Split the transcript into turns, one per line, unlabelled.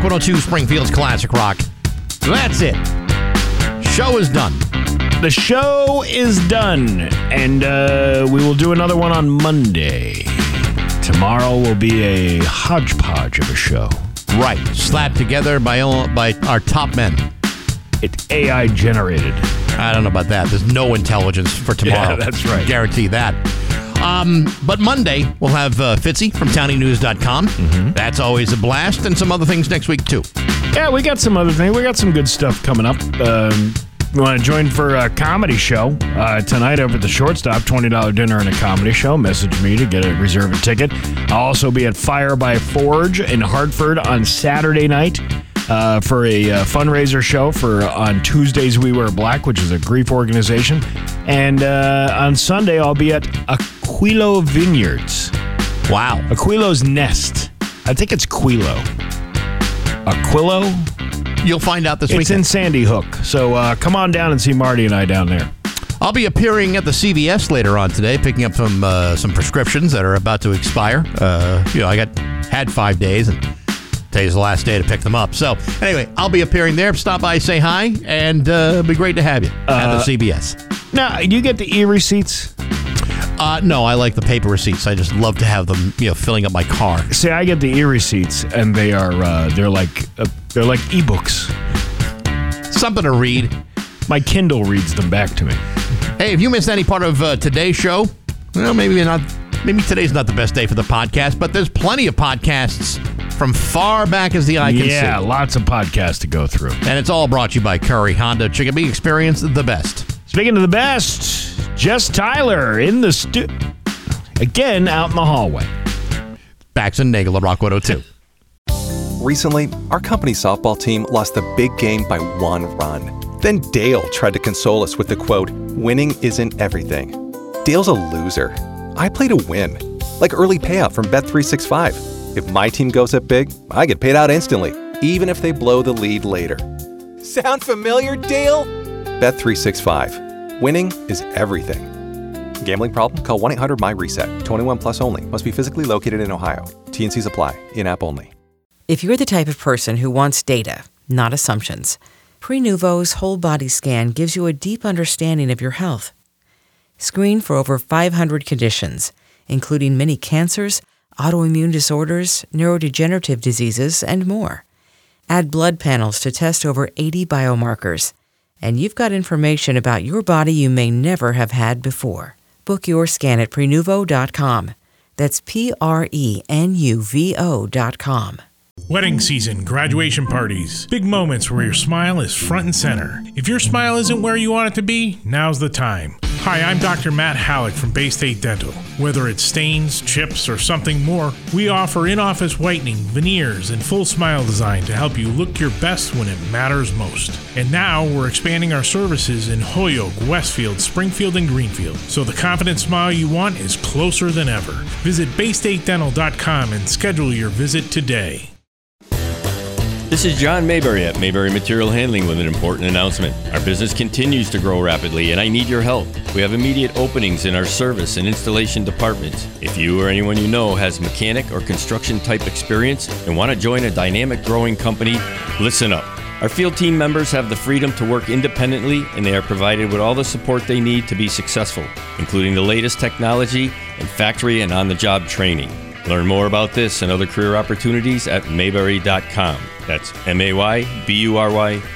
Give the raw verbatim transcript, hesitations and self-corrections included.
Rock one oh two, Springfield's Classic Rock. That's it. Show is done.
The show is done, and uh, we will do another one on Monday. Tomorrow will be a hodgepodge of a show.
Right. Slapped together by all, by our top men.
It's A I generated.
I don't know about that. There's no intelligence for tomorrow.
Yeah, that's right.
Guarantee that. Um, but Monday, we'll have uh, Fitzy from townie news dot com. Mm-hmm. That's always a blast, and some other things next week, too.
Yeah, we got some other things. We got some good stuff coming up. Um, you want to join for a comedy show uh, tonight over at the Shortstop, twenty dollars dinner and a comedy show. Message me to get a reserve a ticket. I'll also be at Fire by Forge in Hartford on Saturday night uh, for a uh, fundraiser show for uh, on Tuesdays We Wear Black, which is a grief organization. And uh, on Sunday, I'll be at Aquilo Vineyards.
Wow.
Aquilo's Nest. I think it's Quilo. Aquilo?
You'll find out this
it's
weekend.
It's in Sandy Hook. So uh, come on down and see Marty and I down there.
I'll be appearing at the C V S later on today, picking up some uh, some prescriptions that are about to expire. Uh, you know, I got had five days, and today's the last day to pick them up. So anyway, I'll be appearing there. Stop by, say hi, and uh, it'll be great to have you uh, at the C V S.
Now, do you get the e-receipts?
Uh, no, I like the paper receipts. I just love to have them, you know, filling up my car.
See, I get the e-receipts, and they are uh, they're like uh, they're like ebooks.
Something to read.
My Kindle reads them back to me.
Hey, if you missed any part of uh, today's show, well, maybe not. Maybe today's not the best day for the podcast, but there's plenty of podcasts from far back as the eye can see.
Yeah, lots of podcasts to go through,
and it's all brought to you by Curry Honda Chicopee. Experience the best.
Speaking of the best, Jess Tyler in the stu... Again, out in the hallway.
Bax and Nagel at Rock one oh two.
Recently, our company softball team lost the big game by one run. Then Dale tried to console us with the quote, "Winning isn't everything." Dale's a loser. I play to win. Like early payout from Bet three sixty-five. If my team goes up big, I get paid out instantly, even if they blow the lead later. Sound familiar, Dale? Bet three sixty-five. Winning is everything. Gambling problem? Call one eight hundred M Y reset. twenty-one plus only. Must be physically located in Ohio. T and C's apply. In-app only.
If you're the type of person who wants data, not assumptions, Prenuvo's whole body scan gives you a deep understanding of your health. Screen for over five hundred conditions, including many cancers, autoimmune disorders, neurodegenerative diseases, and more. Add blood panels to test over eighty biomarkers. And you've got information about your body you may never have had before. Book your scan at Prenuvo dot com. That's P R E N U V O dot com.
Wedding season, graduation parties, big moments where your smile is front and center. If your smile isn't where you want it to be, now's the time. Hi, I'm Doctor Matt Halleck from Bay State Dental. Whether it's stains, chips, or something more, we offer in-office whitening, veneers, and full smile design to help you look your best when it matters most. And now we're expanding our services in Holyoke, Westfield, Springfield, and Greenfield, so the confident smile you want is closer than ever. Visit bay state dental dot com and schedule your visit today.
This is John Mayberry at Mayberry Material Handling with an important announcement. Our business continues to grow rapidly and I need your help. We have immediate openings in our service and installation departments. If you or anyone you know has mechanic or construction type experience and want to join a dynamic growing company, listen up. Our field team members have the freedom to work independently and they are provided with all the support they need to be successful, including the latest technology and factory and on-the-job training. Learn more about this and other career opportunities at mayberry dot com. That's M A Y B U R Y